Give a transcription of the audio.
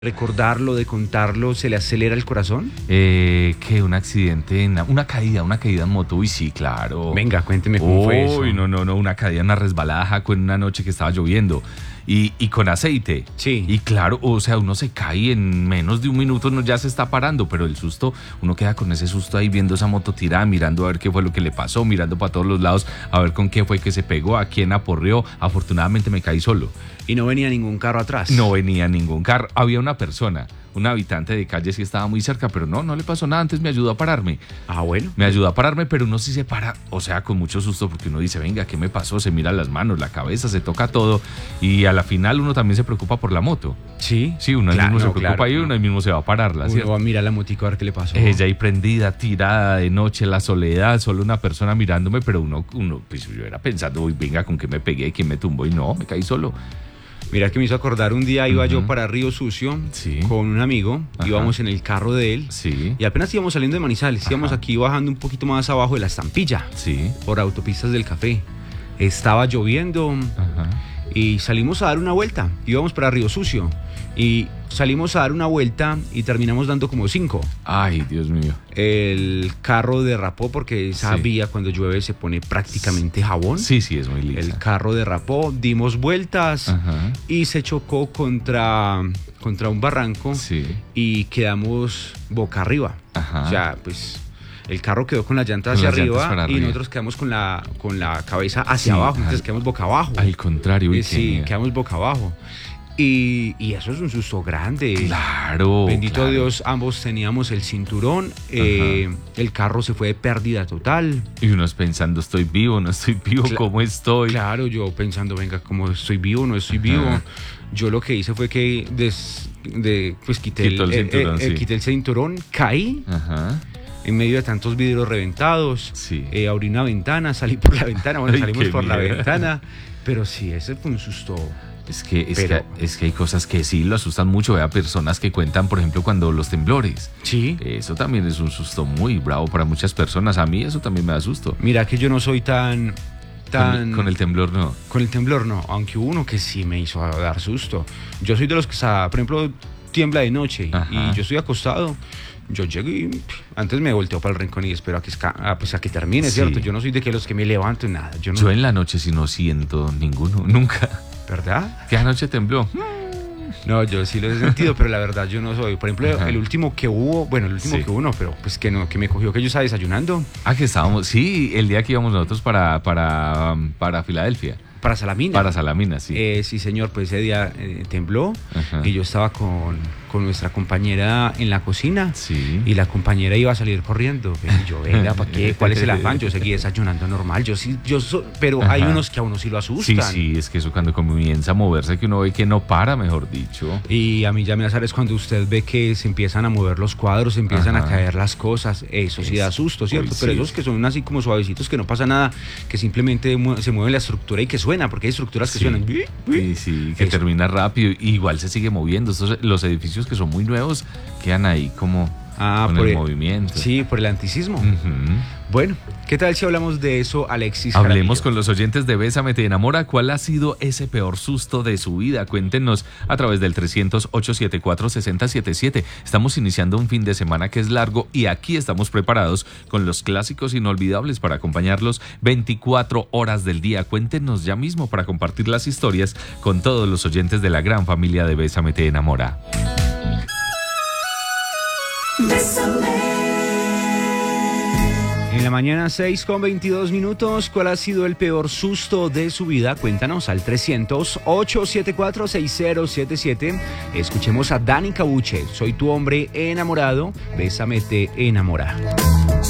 recordarlo, de contarlo, se le acelera el corazón? Que un accidente, una caída en moto. Uy, sí, claro. Venga, cuénteme cómo fue eso. Uy, no, una caída, una resbalada en una noche que estaba lloviendo y con aceite. Sí. Y claro, o sea, uno se cae en menos de un minuto, ya se está parando, pero el susto, uno queda con ese susto ahí viendo esa moto tirada, mirando a ver qué fue lo que le pasó, mirando para todos los lados, a ver con qué fue que se pegó, a quién aporreó. Afortunadamente me caí solo. ¿Y no venía ningún carro atrás? No venía ningún carro. Había una persona, un habitante de calle, sí estaba muy cerca, pero no le pasó nada. Antes me ayudó a pararme. Ah, bueno. Me ayudó a pararme, pero uno sí se para, o sea, con mucho susto, porque uno dice, venga, ¿qué me pasó? Se mira las manos, la cabeza, se toca todo. Y a la final uno también se preocupa por la moto. Sí. Sí, uno mismo se preocupa y uno mismo se va a pararla, uno ¿cierto? va a mirar la motico a ver qué le pasó. Ella ahí prendida, tirada de noche, la soledad, solo una persona mirándome, pero uno pues yo era pensando, uy, venga, ¿con qué me pegué? ¿Quién me tumbó? Y no, me caí solo. Mira que me hizo acordar, un día iba yo para Río Sucio con un amigo, íbamos en el carro de él y apenas íbamos saliendo de Manizales, íbamos aquí bajando un poquito más abajo de la Estampilla, por autopistas del Café. Estaba lloviendo y salimos a dar una vuelta, íbamos para Río Sucio y salimos a dar una vuelta y terminamos dando como 5. Ay, Dios mío. El carro derrapó porque esa vía cuando llueve se pone prácticamente jabón. Sí, es muy lisa. El carro derrapó, dimos vueltas y se chocó contra un barranco y quedamos boca arriba. O sea, pues el carro quedó con la llanta hacia arriba y nosotros quedamos con la cabeza hacia abajo, entonces quedamos boca abajo. Al contrario. Sí, quedamos boca abajo. Y eso es un susto grande. Claro. Bendito Dios, ambos teníamos el cinturón. El carro se fue de pérdida total. Y uno es pensando, ¿estoy vivo? ¿No estoy vivo? ¿Cómo estoy? Claro, yo pensando, venga, ¿cómo estoy vivo? ¿No estoy vivo? Yo lo que hice fue que quité el cinturón, caí. En medio de tantos vidrios reventados. Abrí una ventana, salí por la ventana. Bueno, salimos por la ventana. Pero sí, ese fue un susto. Es que hay cosas que sí lo asustan mucho. Vea, personas que cuentan, por ejemplo, cuando los temblores. Sí. Eso también es un susto muy bravo para muchas personas. A mí eso también me da susto. Mira que yo no soy tan... Con el temblor no. Con el temblor no, aunque hubo uno que sí me hizo dar susto. Yo soy de los que, por ejemplo, tiembla de noche y yo estoy acostado. Yo llego y antes me volteo para el rincón y espero a que termine, ¿cierto? Yo no soy de los que me levanto y nada. Yo en la noche sí no siento ninguno, nunca. ¿Verdad? ¿Qué anoche tembló? No, yo sí lo he sentido, pero la verdad yo no soy. Por ejemplo, el último que hubo, que hubo no, pero pues que me cogió que yo estaba desayunando. Que estábamos, el día que íbamos nosotros para Filadelfia. Para Salamina. Para Salamina, sí. Sí, señor, pues ese día tembló y yo estaba con nuestra compañera en la cocina y la compañera iba a salir corriendo. Y yo, venga, ¿para qué? ¿Cuál es el afán? Yo seguí desayunando normal, pero hay unos que a uno sí lo asustan. Sí, es que eso cuando comienza a moverse, que uno ve que no para, mejor dicho. Y a mí ya me da es cuando usted ve que se empiezan a mover los cuadros, se empiezan a caer las cosas, eso sí da susto, ¿cierto? Pero esos que son así como suavecitos, que no pasa nada, que simplemente se mueve la estructura y que suena, porque hay estructuras que suenan. Sí, que termina rápido y igual se sigue moviendo. Los edificios que son muy nuevos quedan ahí como con el movimiento. Sí, por el anticismo. Bueno, ¿qué tal si hablamos de eso, Alexis? Hablemos con los oyentes de Bésame Te Enamora. ¿Cuál ha sido ese peor susto de su vida? Cuéntenos a través del 300-874-6077. Estamos iniciando un fin de semana que es largo y aquí estamos preparados con los clásicos inolvidables para acompañarlos 24 horas del día. Cuéntenos ya mismo para compartir las historias con todos los oyentes de la gran familia de Bésame Te Enamora. En la mañana 6:22, ¿cuál ha sido el peor susto de su vida? Cuéntanos al 300-874-6077. Escuchemos a Dani Cabuche, Soy tu hombre enamorado, Bésame Te Enamora.